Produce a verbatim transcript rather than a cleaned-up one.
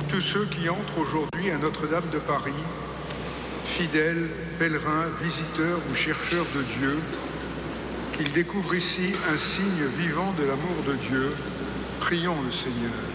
Pour tous ceux qui entrent aujourd'hui à Notre-Dame de Paris, fidèles, pèlerins, visiteurs ou chercheurs de Dieu, qu'ils découvrent ici un signe vivant de l'amour de Dieu, prions le Seigneur.